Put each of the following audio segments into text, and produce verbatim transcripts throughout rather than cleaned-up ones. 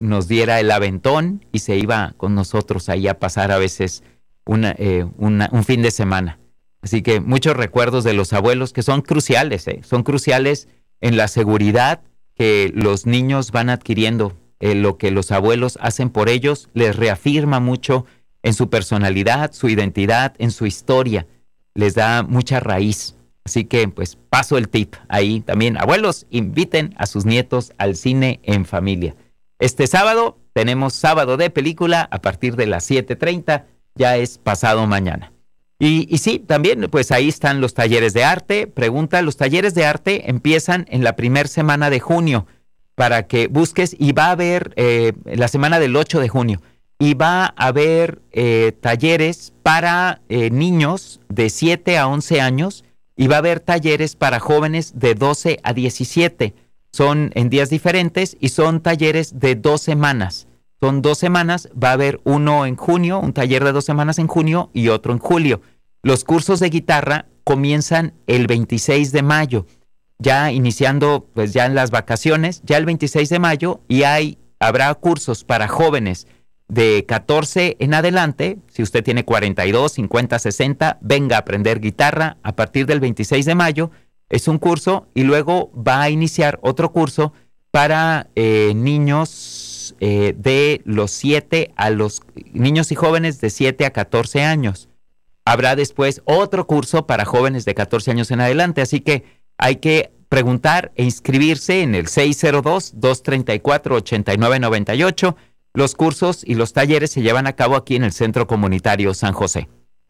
nos diera el aventón y se iba con nosotros ahí a pasar a veces una, eh, una, un fin de semana. Así que muchos recuerdos de los abuelos que son cruciales, ¿eh? Son cruciales en la seguridad que los niños van adquiriendo. Eh, lo que los abuelos hacen por ellos les reafirma mucho en su personalidad, su identidad, en su historia. Les da mucha raíz. Así que, pues, paso el tip ahí también. Abuelos, inviten a sus nietos al cine en familia. Este sábado tenemos sábado de película a partir de las siete treinta. Ya es pasado mañana. Y, y sí, también, pues ahí están los talleres de arte. Pregunta, los talleres de arte empiezan en la primera semana de junio para que busques, y va a haber eh, la semana del ocho de junio, y va a haber eh, talleres para eh, niños de siete a once años, y va a haber talleres para jóvenes de doce a diecisiete. Son en días diferentes y son talleres de dos semanas. Son dos semanas, va a haber uno en junio, un taller de dos semanas en junio y otro en julio. Los cursos de guitarra comienzan el veintiséis de mayo, ya iniciando pues ya en las vacaciones, ya el veintiséis de mayo, y hay, habrá cursos para jóvenes de catorce en adelante. Si usted tiene cuarenta y dos, cincuenta, sesenta, venga a aprender guitarra a partir del veintiséis de mayo. Es un curso, y luego va a iniciar otro curso para eh, niños eh, de los siete a los niños y jóvenes de siete a catorce años. Habrá después otro curso para jóvenes de catorce años en adelante, así que hay que preguntar e inscribirse en el seis cero dos, dos tres cuatro, ocho nueve nueve ocho. Los cursos y los talleres se llevan a cabo aquí en el Centro Comunitario San José.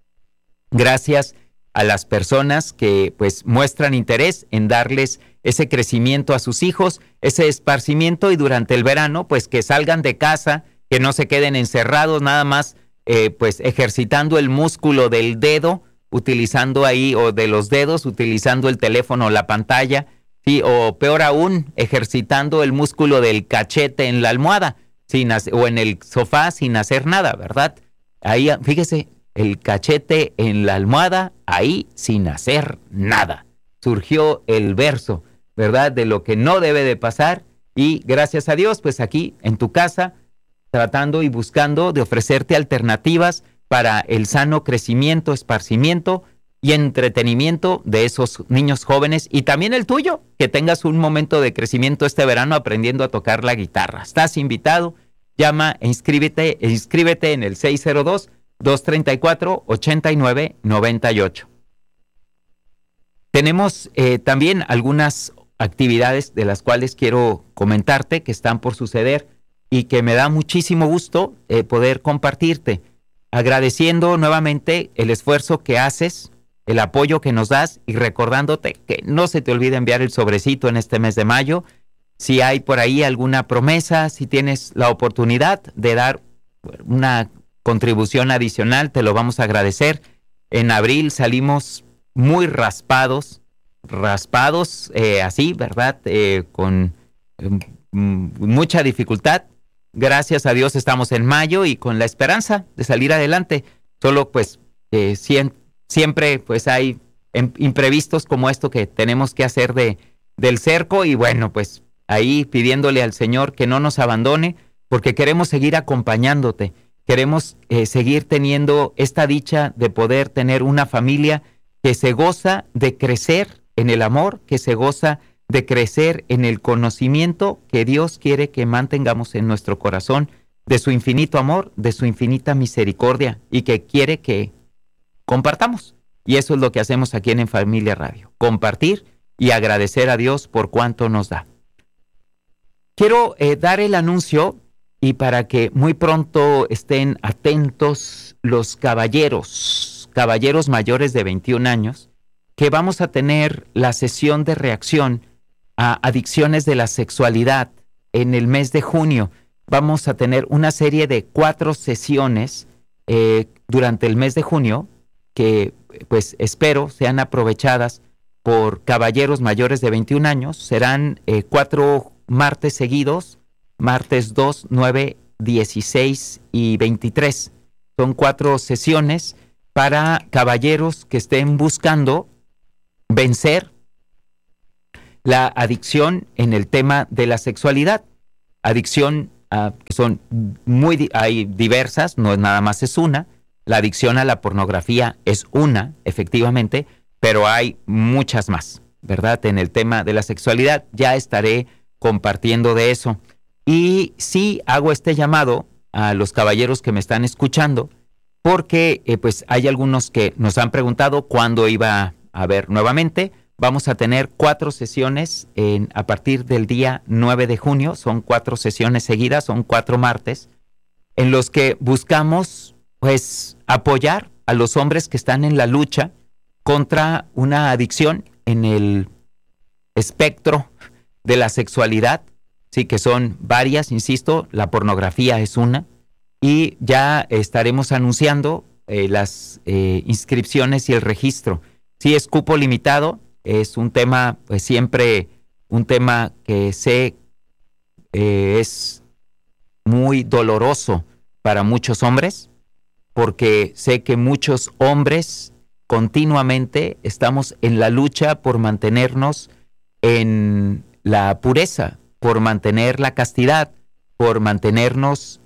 Gracias a las personas que pues muestran interés en darles ese crecimiento a sus hijos, ese esparcimiento, y durante el verano pues que salgan de casa, que no se queden encerrados nada más eh, pues ejercitando el músculo del dedo, utilizando ahí, o de los dedos, utilizando el teléfono o la pantalla, ¿sí? O peor aún, ejercitando el músculo del cachete en la almohada, sin hacer, o en el sofá sin hacer nada, ¿verdad? Ahí, fíjese, el cachete en la almohada, ahí sin hacer nada. Surgió el verso, ¿verdad? De lo que no debe de pasar, y gracias a Dios, pues aquí en tu casa, tratando y buscando de ofrecerte alternativas para el sano crecimiento, esparcimiento y entretenimiento de esos niños jóvenes, y también el tuyo, que tengas un momento de crecimiento este verano aprendiendo a tocar la guitarra. Estás invitado, llama e inscríbete, e inscríbete en el seis cero dos, dos tres cuatro, ocho nueve nueve ocho. Tenemos eh, también algunas actividades de las cuales quiero comentarte que están por suceder y que me da muchísimo gusto eh, poder compartirte, agradeciendo nuevamente el esfuerzo que haces, el apoyo que nos das, y recordándote que no se te olvide enviar el sobrecito en este mes de mayo. Si hay por ahí alguna promesa, si tienes la oportunidad de dar una contribución adicional, te lo vamos a agradecer. En abril salimos muy raspados, raspados eh, así, ¿verdad? Eh, con eh, mucha dificultad. Gracias a Dios estamos en mayo y con la esperanza de salir adelante. Solo pues eh, sien, siempre pues hay em, imprevistos como esto que tenemos que hacer de, del cerco, y bueno, pues ahí pidiéndole al Señor que no nos abandone, porque queremos seguir acompañándote. Queremos eh, seguir teniendo esta dicha de poder tener una familia que se goza de crecer en el amor, que se goza de crecer en el conocimiento que Dios quiere que mantengamos en nuestro corazón, de su infinito amor, de su infinita misericordia, y que quiere que compartamos. Y eso es lo que hacemos aquí en En Familia Radio, compartir y agradecer a Dios por cuánto nos da. Quiero eh, dar el anuncio, y para que muy pronto estén atentos los caballeros, caballeros mayores de veintiún años, que vamos a tener la sesión de reacción a adicciones de la sexualidad en el mes de junio. Vamos a tener una serie de cuatro sesiones eh, durante el mes de junio, que pues espero sean aprovechadas por caballeros mayores de veintiún años. Serán eh, cuatro martes seguidos, martes dos, nueve, dieciséis y veintitrés. Son cuatro sesiones para caballeros que estén buscando vencer la adicción en el tema de la sexualidad. Adicción uh, que son muy, hay diversas, no es nada más es una. La adicción a la pornografía es una, efectivamente, pero hay muchas más, ¿verdad? En el tema de la sexualidad ya estaré compartiendo de eso. Y sí hago este llamado a los caballeros que me están escuchando, porque eh, pues hay algunos que nos han preguntado cuándo iba a haber nuevamente. Vamos a tener cuatro sesiones en, a partir del día nueve de junio, son cuatro sesiones seguidas, son cuatro martes, en los que buscamos pues apoyar a los hombres que están en la lucha contra una adicción en el espectro de la sexualidad, sí, que son varias, insisto, la pornografía es una, y ya estaremos anunciando eh, las eh, inscripciones y el registro. Sí, es cupo limitado, es un tema, pues siempre un tema que sé eh, es muy doloroso para muchos hombres, porque sé que muchos hombres continuamente estamos en la lucha por mantenernos en la pureza, por mantener la castidad, por mantenernos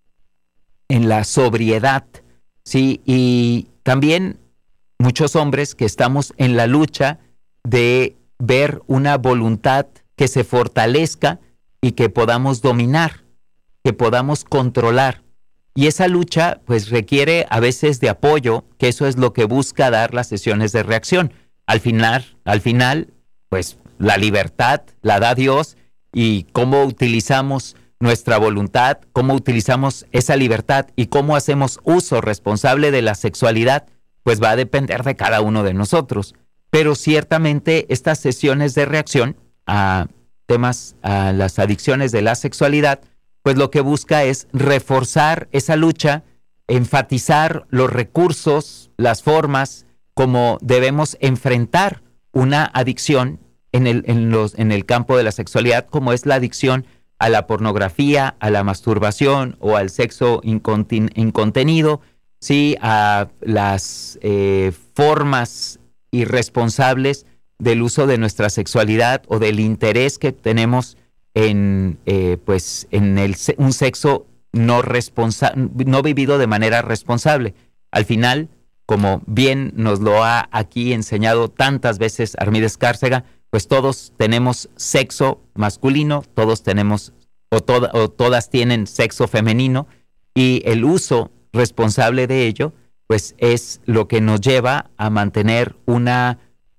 en la sobriedad, sí, y también muchos hombres que estamos en la lucha de ver una voluntad que se fortalezca y que podamos dominar, que podamos controlar. Y esa lucha pues requiere a veces de apoyo, que eso es lo que busca dar las sesiones de reacción. Al final, al final, pues la libertad la da Dios, y cómo utilizamos nuestra voluntad, cómo utilizamos esa libertad y cómo hacemos uso responsable de la sexualidad, pues va a depender de cada uno de nosotros. Pero ciertamente estas sesiones de reacción a temas, a las adicciones de la sexualidad, pues lo que busca es reforzar esa lucha, enfatizar los recursos, las formas como debemos enfrentar una adicción en el, en los, en el campo de la sexualidad, como es la adicción a la pornografía, a la masturbación o al sexo incontin, incontenido, sí, a las eh, formas irresponsables del uso de nuestra sexualidad o del interés que tenemos en eh, pues en el un sexo no responsa no vivido de manera responsable. Al final, como bien nos lo ha aquí enseñado tantas veces Armídez Cárcega, pues todos tenemos sexo masculino, todos tenemos o, to o todas tienen sexo femenino, y el uso responsable de ello pues es lo que nos lleva a mantener una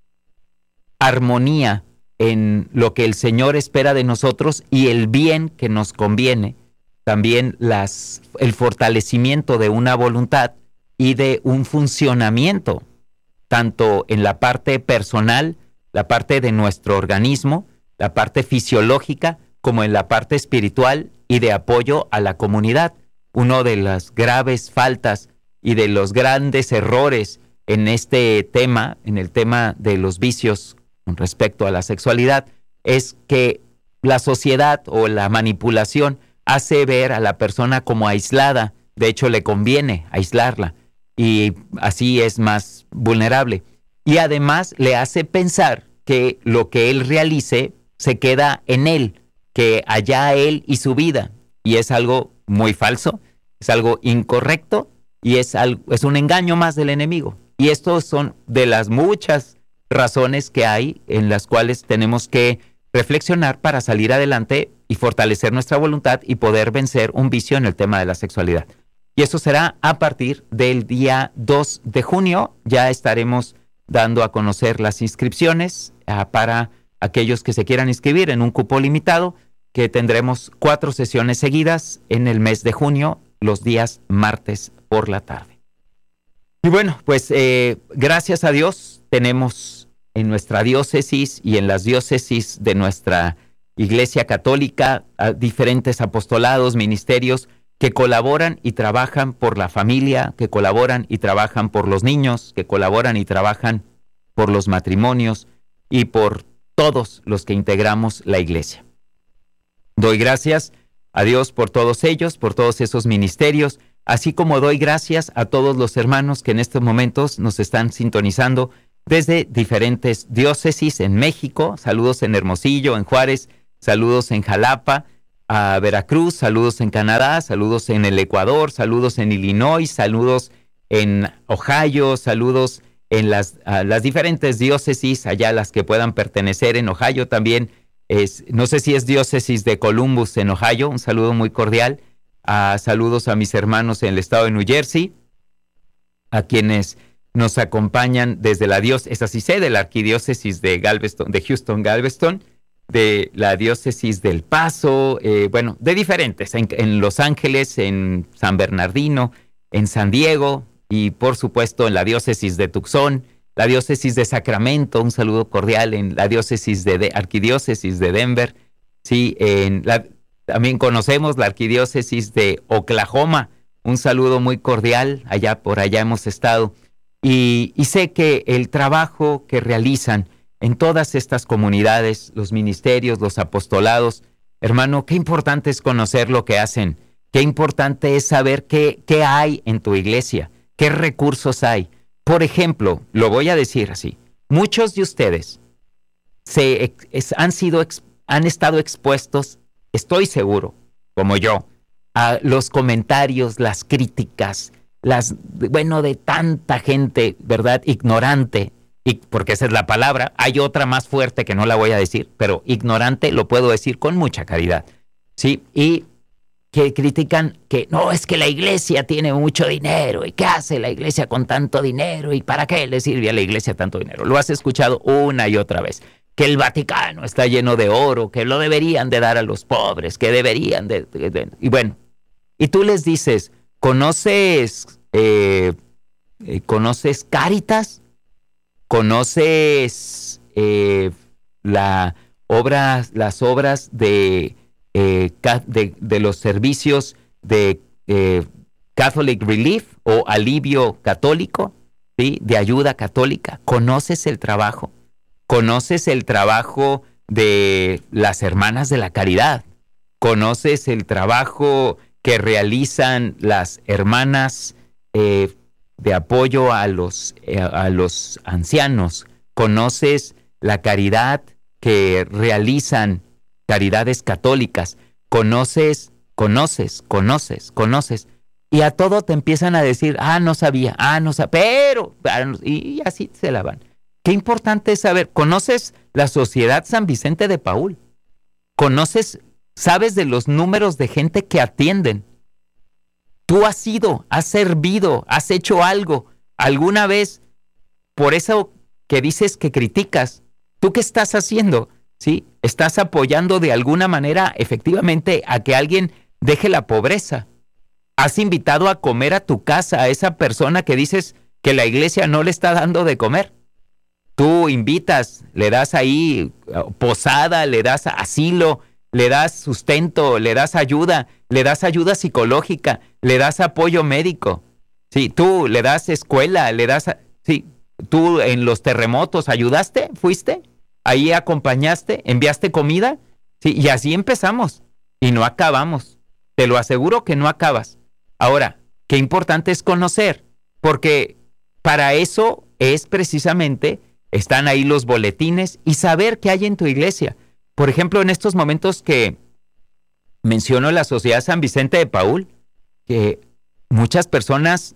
armonía en lo que el Señor espera de nosotros y el bien que nos conviene, también las, el fortalecimiento de una voluntad y de un funcionamiento, tanto en la parte personal, la parte de nuestro organismo, la parte fisiológica, como en la parte espiritual y de apoyo a la comunidad. Una de las graves faltas y de los grandes errores en este tema, en el tema de los vicios con respecto a la sexualidad, es que la sociedad o la manipulación hace ver a la persona como aislada. De hecho, le conviene aislarla y así es más vulnerable. Y además le hace pensar que lo que él realice se queda en él, que allá él y su vida. Y es algo muy falso, es algo incorrecto y es, algo, es un engaño más del enemigo. Y estos son de las muchas razones que hay en las cuales tenemos que reflexionar para salir adelante y fortalecer nuestra voluntad y poder vencer un vicio en el tema de la sexualidad. Y eso será a partir del día dos de junio. Ya estaremos dando a conocer las inscripciones uh, para aquellos que se quieran inscribir en un cupo limitado, que tendremos cuatro sesiones seguidas en el mes de junio, los días martes por la tarde. Y bueno, pues eh, gracias a Dios tenemos en nuestra diócesis y en las diócesis de nuestra Iglesia Católica a diferentes apostolados, ministerios que colaboran y trabajan por la familia, que colaboran y trabajan por los niños, que colaboran y trabajan por los matrimonios y por todos los que integramos la Iglesia. Doy gracias a Dios por todos ellos, por todos esos ministerios, así como doy gracias a todos los hermanos que en estos momentos nos están sintonizando desde diferentes diócesis en México. Saludos en Hermosillo, en Juárez, saludos en Jalapa, a Veracruz, saludos en Canadá, saludos en el Ecuador, saludos en Illinois, saludos en Ohio, saludos en las, las diferentes diócesis, allá las que puedan pertenecer. En Ohio también, es, no sé si es diócesis de Columbus en Ohio, un saludo muy cordial. Uh, saludos a mis hermanos en el estado de New Jersey, a quienes nos acompañan desde la diócesis, es así sé, de la arquidiócesis de Galveston, de Houston Galveston, de la diócesis del Paso, eh, bueno, de diferentes, en, en Los Ángeles, en San Bernardino, en San Diego y por supuesto en la diócesis de Tucson, la diócesis de Sacramento, un saludo cordial en la diócesis de, de arquidiócesis de Denver, sí, en la también conocemos la arquidiócesis de Oklahoma, un saludo muy cordial, allá por allá hemos estado, y, y sé que el trabajo que realizan en todas estas comunidades, los ministerios, los apostolados, hermano, qué importante es conocer lo que hacen, qué importante es saber qué, qué hay en tu iglesia, qué recursos hay. Por ejemplo, lo voy a decir así, muchos de ustedes se, es, han, sido, han estado expuestos, estoy seguro, como yo, a los comentarios, las críticas, las, bueno, de tanta gente, ¿verdad? Ignorante, y, porque esa es la palabra. Hay otra más fuerte que no la voy a decir, pero ignorante lo puedo decir con mucha caridad, ¿sí? Y que critican que no, es que la iglesia tiene mucho dinero, ¿y qué hace la iglesia con tanto dinero? ¿Y para qué le sirve a la iglesia tanto dinero? Lo has escuchado una y otra vez. Que el Vaticano está lleno de oro, que lo deberían de dar a los pobres, que deberían de... de, de y bueno, y tú les dices, ¿conoces, eh, eh, ¿conoces Cáritas? ¿Conoces eh, la obra, las obras de, eh, de, de los servicios de eh, Catholic Relief o alivio católico, ¿sí? De ayuda católica? ¿Conoces el trabajo? ¿Conoces el trabajo de las hermanas de la caridad? ¿Conoces el trabajo que realizan las hermanas eh, de apoyo a los, eh, a los ancianos? ¿Conoces la caridad que realizan caridades católicas? ¿Conoces, conoces, conoces, conoces? Y a todo te empiezan a decir, ah, no sabía, ah, no sabía, pero, y así se la van. Qué importante es saber, ¿conoces la Sociedad San Vicente de Paúl? ¿Conoces, sabes de los números de gente que atienden? Tú has ido, has servido, has hecho algo alguna vez por eso que dices que criticas. ¿Tú qué estás haciendo? ¿Sí? ¿Estás apoyando de alguna manera efectivamente a que alguien deje la pobreza? ¿Has invitado a comer a tu casa a esa persona que dices que la iglesia no le está dando de comer? Tú invitas, le das ahí posada, le das asilo, le das sustento, le das ayuda, le das ayuda psicológica, le das apoyo médico. Sí, tú le das escuela, le das, sí, tú en los terremotos ayudaste, fuiste, ahí acompañaste, enviaste comida, sí, y así empezamos y no acabamos. Te lo aseguro que no acabas. Ahora, qué importante es conocer, porque para eso es precisamente están ahí los boletines y saber qué hay en tu iglesia. Por ejemplo, en estos momentos que menciono la Sociedad San Vicente de Paúl, que muchas personas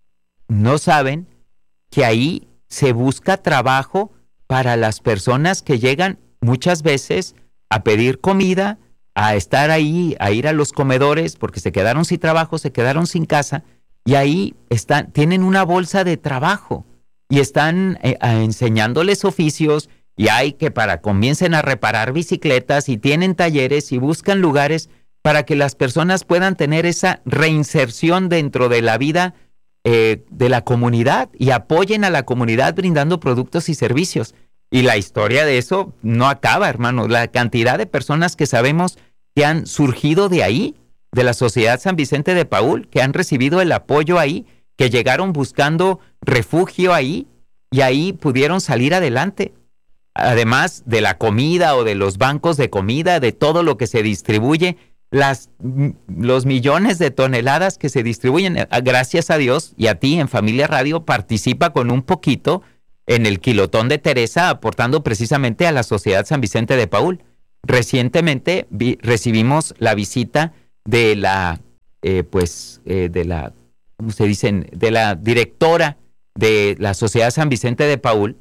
no saben que ahí se busca trabajo para las personas que llegan muchas veces a pedir comida, a estar ahí, a ir a los comedores, porque se quedaron sin trabajo, se quedaron sin casa, y ahí están, tienen una bolsa de trabajo. Y están eh, enseñándoles oficios, y hay que para comiencen a reparar bicicletas y tienen talleres y buscan lugares para que las personas puedan tener esa reinserción dentro de la vida eh, de la comunidad y apoyen a la comunidad brindando productos y servicios. Y la historia de eso no acaba, hermano. La cantidad de personas que sabemos que han surgido de ahí, de la Sociedad San Vicente de Paúl, que han recibido el apoyo ahí, que llegaron buscando refugio ahí y ahí pudieron salir adelante. Además de la comida o de los bancos de comida, de todo lo que se distribuye, las, los millones de toneladas que se distribuyen, gracias a Dios, y a ti en Familia Radio participa con un poquito en el Kilotón de Teresa, aportando precisamente a la Sociedad San Vicente de Paúl. recientemente vi, recibimos la visita de la, eh, pues, eh, de la, ¿cómo se dicen? De la directora de la Sociedad San Vicente de Paúl,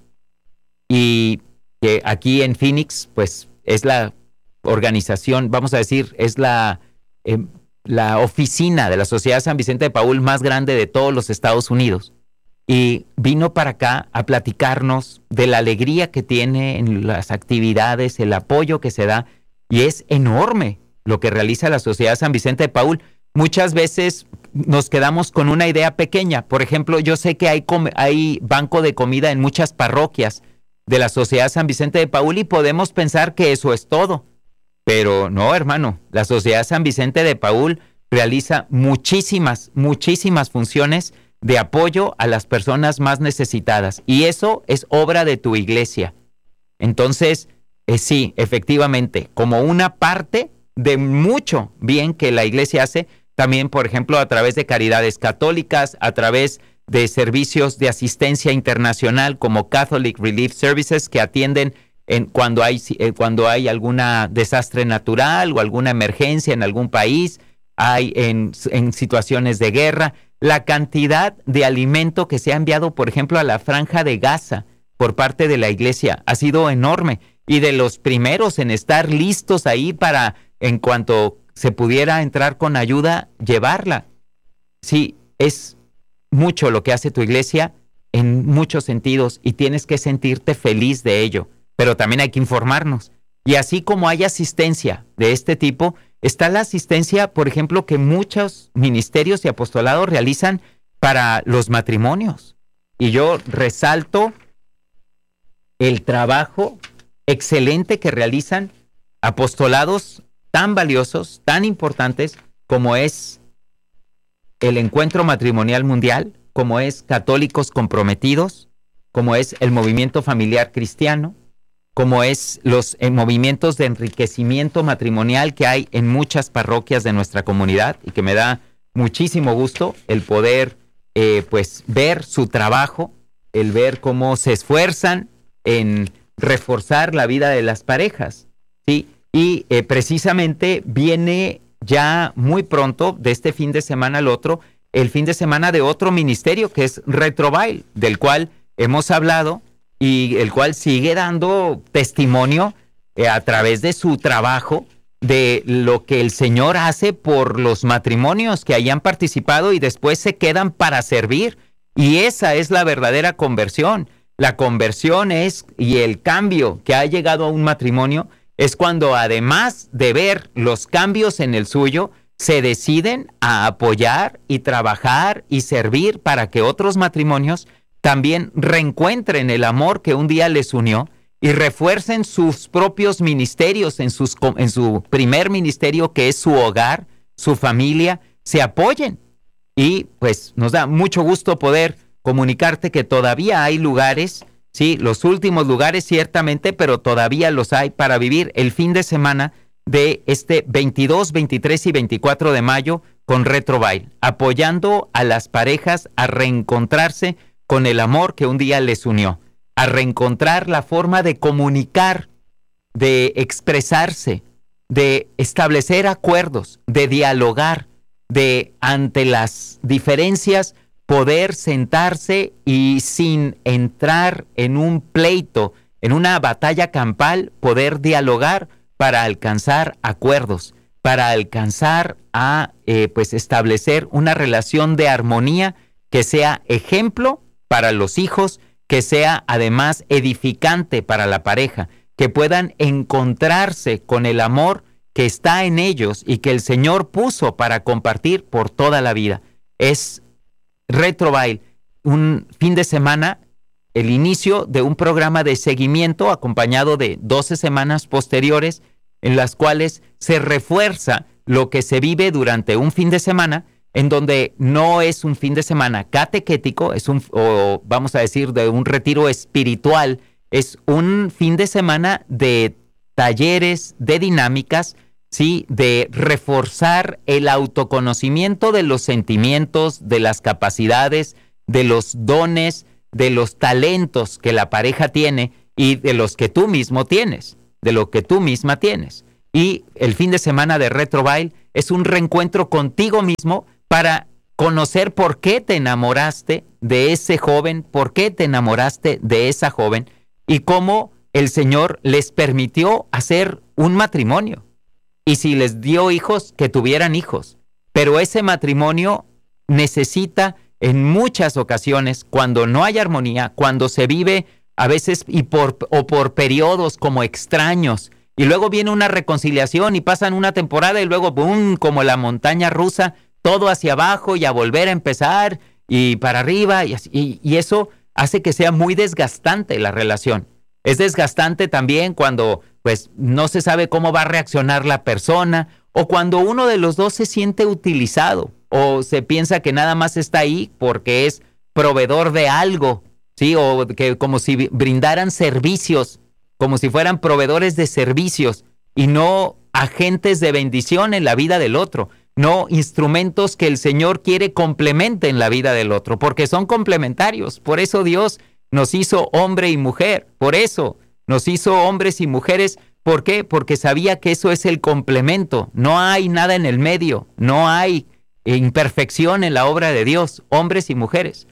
y que eh, aquí en Phoenix, pues, es la organización, vamos a decir, es la, eh, la oficina de la Sociedad San Vicente de Paúl más grande de todos los Estados Unidos. Y vino para acá a platicarnos de la alegría que tiene en las actividades, el apoyo que se da, y es enorme lo que realiza la Sociedad San Vicente de Paúl. Muchas veces nos quedamos con una idea pequeña. Por ejemplo, yo sé que hay, hay banco de comida en muchas parroquias de la Sociedad San Vicente de Paúl y podemos pensar que eso es todo. Pero no, hermano, la Sociedad San Vicente de Paúl realiza muchísimas, muchísimas funciones de apoyo a las personas más necesitadas. Y eso es obra de tu iglesia. Entonces, eh, sí, efectivamente, como una parte de mucho bien que la iglesia hace, también, por ejemplo, a través de caridades católicas, a través de servicios de asistencia internacional como Catholic Relief Services, que atienden en cuando hay, eh, cuando hay alguna desastre natural o alguna emergencia en algún país, hay en, en situaciones de guerra. La cantidad de alimento que se ha enviado, por ejemplo, a la Franja de Gaza por parte de la iglesia ha sido enorme, y de los primeros en estar listos ahí para, en cuanto se pudiera entrar con ayuda, llevarla. Sí, es mucho lo que hace tu iglesia en muchos sentidos, y tienes que sentirte feliz de ello, pero también hay que informarnos. Y así como hay asistencia de este tipo, está la asistencia, por ejemplo, que muchos ministerios y apostolados realizan para los matrimonios. Y yo resalto el trabajo excelente que realizan apostolados tan valiosos, tan importantes, como es el Encuentro Matrimonial Mundial, como es Católicos Comprometidos, como es el Movimiento Familiar Cristiano, como es los eh, movimientos de enriquecimiento matrimonial que hay en muchas parroquias de nuestra comunidad, y que me da muchísimo gusto el poder eh, pues ver su trabajo, el ver cómo se esfuerzan en reforzar la vida de las parejas, ¿sí? Y eh, precisamente viene ya muy pronto, de este fin de semana al otro, el fin de semana de otro ministerio que es Retrovail, del cual hemos hablado, y el cual sigue dando testimonio eh, a través de su trabajo de lo que el Señor hace por los matrimonios que hayan participado y después se quedan para servir. Y esa es la verdadera conversión. La conversión es, y el cambio que ha llegado a un matrimonio, es cuando, además de ver los cambios en el suyo, se deciden a apoyar y trabajar y servir para que otros matrimonios también reencuentren el amor que un día les unió y refuercen sus propios ministerios en, sus, en su primer ministerio, que es su hogar, su familia, se apoyen. Y pues nos da mucho gusto poder comunicarte que todavía hay lugares, sí, los últimos lugares ciertamente, pero todavía los hay para vivir el fin de semana de este veintidós, veintitrés y veinticuatro de mayo con Retrovail, apoyando a las parejas a reencontrarse con el amor que un día les unió, a reencontrar la forma de comunicar, de expresarse, de establecer acuerdos, de dialogar, de ante las diferencias poder sentarse y, sin entrar en un pleito, en una batalla campal, poder dialogar para alcanzar acuerdos, para alcanzar a eh, pues establecer una relación de armonía que sea ejemplo para los hijos, que sea además edificante para la pareja, que puedan encontrarse con el amor que está en ellos y que el Señor puso para compartir por toda la vida. Es Retrovail, un fin de semana, el inicio de un programa de seguimiento acompañado de doce semanas posteriores, en las cuales se refuerza lo que se vive durante un fin de semana, en donde no es un fin de semana catequético, es un, o vamos a decir, de un retiro espiritual, es un fin de semana de talleres, de dinámicas, ¿sí? De reforzar el autoconocimiento de los sentimientos, de las capacidades, de los dones, de los talentos que la pareja tiene y de los que tú mismo tienes. de lo que tú misma tienes. Y el fin de semana de Retrobail es un reencuentro contigo mismo para conocer por qué te enamoraste de ese joven, por qué te enamoraste de esa joven y cómo el Señor les permitió hacer un matrimonio. Y si les dio hijos, que tuvieran hijos. Pero ese matrimonio necesita en muchas ocasiones, cuando no hay armonía, cuando se vive a veces y por, o por periodos como extraños, y luego viene una reconciliación y pasan una temporada y luego boom, como la montaña rusa, todo hacia abajo y a volver a empezar y para arriba, y, y, y eso hace que sea muy desgastante la relación. Es desgastante también cuando pues no se sabe cómo va a reaccionar la persona, o cuando uno de los dos se siente utilizado, o se piensa que nada más está ahí porque es proveedor de algo, ¿sí? O que como si brindaran servicios, como si fueran proveedores de servicios y no agentes de bendición en la vida del otro, no instrumentos que el Señor quiere complementen la vida del otro, porque son complementarios. Por eso Dios nos hizo hombre y mujer, por eso nos hizo hombres y mujeres. ¿Por qué? Porque sabía que eso es el complemento, no hay nada en el medio, no hay imperfección en la obra de Dios, hombres y mujeres.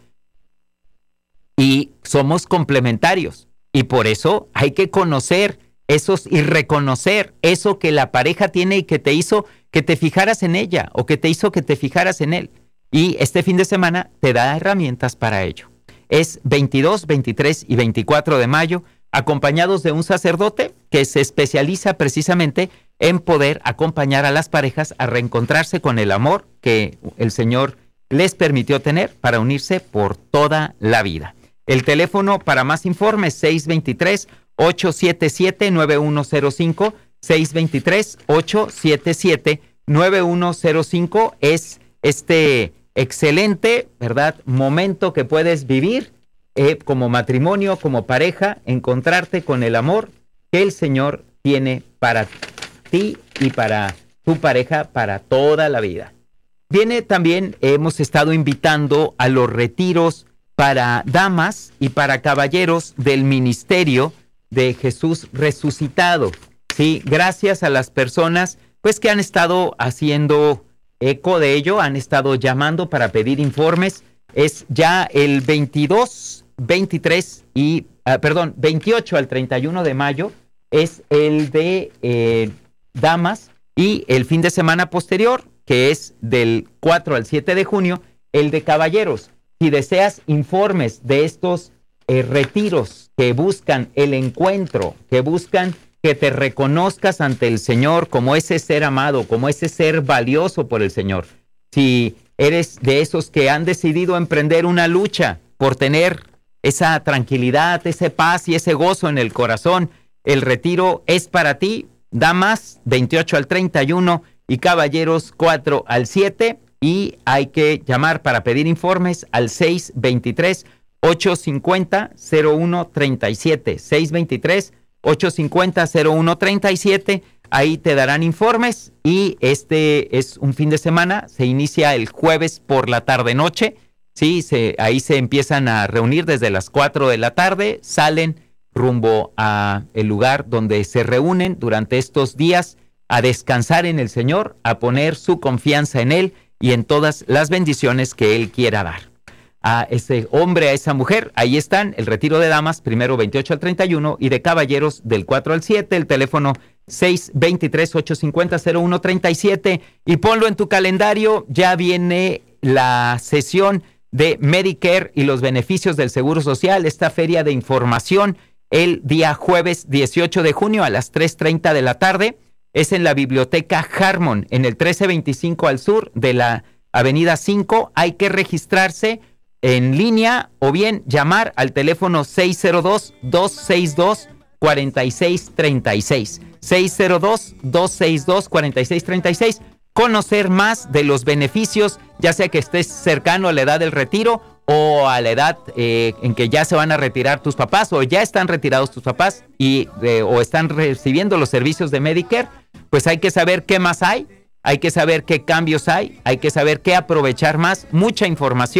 Y somos complementarios. Y por eso hay que conocer esos y reconocer eso que la pareja tiene y que te hizo que te fijaras en ella o que te hizo que te fijaras en él. Y este fin de semana te da herramientas para ello. Es veintidós, veintitrés y veinticuatro de mayo, acompañados de un sacerdote que se especializa precisamente en poder acompañar a las parejas a reencontrarse con el amor que el Señor les permitió tener para unirse por toda la vida. El teléfono para más informes, seis dos tres, ocho siete siete, nueve uno cero cinco, seis dos tres, ocho siete siete, nueve uno cero cinco, es este excelente, ¿verdad?, momento que puedes vivir eh, como matrimonio, como pareja, encontrarte con el amor que el Señor tiene para ti y para tu pareja para toda la vida. Viene también, hemos estado invitando a los retiros para damas y para caballeros del ministerio de Jesús resucitado. Sí, gracias a las personas pues que han estado haciendo eco de ello, han estado llamando para pedir informes. Es ya el veintidós, veintitrés y, uh, perdón, veintiocho al treinta y uno de mayo, es el de eh, damas, y el fin de semana posterior, que es del cuatro al siete de junio, el de caballeros. Si deseas informes de estos eh, retiros que buscan el encuentro, que buscan que te reconozcas ante el Señor como ese ser amado, como ese ser valioso por el Señor. Si eres de esos que han decidido emprender una lucha por tener esa tranquilidad, ese paz y ese gozo en el corazón, el retiro es para ti. Damas, veintiocho al treinta y uno, y caballeros, cuatro al siete, y hay que llamar para pedir informes al seis dos tres, ocho cinco cero, cero uno tres siete, seis dos tres, ocho cinco cero, cero uno tres siete. Ahí te darán informes, y este es un fin de semana, se inicia el jueves por la tarde-noche, ¿sí? Se, ahí se empiezan a reunir desde las cuatro de la tarde, salen rumbo a el lugar donde se reúnen durante estos días a descansar en el Señor, a poner su confianza en Él y en todas las bendiciones que Él quiera dar. A ese hombre, a esa mujer, ahí están, el retiro de damas, primero veintiocho al treinta y uno, y de caballeros del cuatro al siete, el teléfono seis dos tres, ocho cinco cero, cero uno tres siete, y ponlo en tu calendario, ya viene la sesión de Medicare y los beneficios del Seguro Social, esta feria de información, el día jueves dieciocho de junio a las tres treinta de la tarde, es en la Biblioteca Harmon, en el trece veinticinco al sur de la Avenida cinco. Hay que registrarse en línea o bien llamar al teléfono seis cero dos, dos seis dos, cuatro seis tres seis, seis cero dos, dos seis dos, cuatro seis tres seis. Conocer más de los beneficios, ya sea que estés cercano a la edad del retiro o a la edad eh, en que ya se van a retirar tus papás o ya están retirados tus papás y eh, o están recibiendo los servicios de Medicare, pues hay que saber qué más hay, hay que saber qué cambios hay, hay que saber qué aprovechar más, mucha información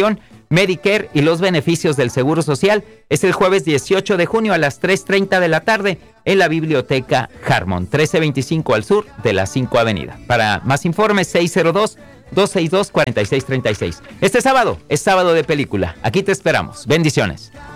Medicare y los beneficios del Seguro Social. Es el jueves dieciocho de junio a las tres treinta de la tarde en la Biblioteca Harmon, trece veinticinco al sur de la cinco Avenida. Para más informes, seis cero dos, dos seis dos, cuatro seis tres seis. Este sábado es sábado de película. Aquí te esperamos. Bendiciones.